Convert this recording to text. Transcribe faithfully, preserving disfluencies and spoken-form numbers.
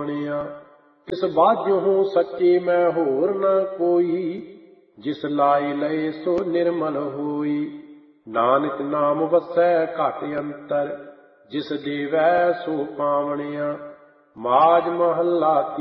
ਪਾਵਣਿਆ। ਤਿਸ ਬਾਝੁ ਸੱਚੀ ਮੈਂ ਹੋਰ ਨ ਕੋਈ, ਜਿਸ ਲਾਇ ਲਏ ਸੋ ਨਿਰਮਲ ਹੋਈ। ਨਾਨਕ ਨਾਮ ਵਸੈ ਘਟ ਅੰਤਰ, ਜਿਸ ਦੇਵੈ ਸੋ ਪਾਵਣਿਆ। ਮਾਝ ਮਹੱਲਾ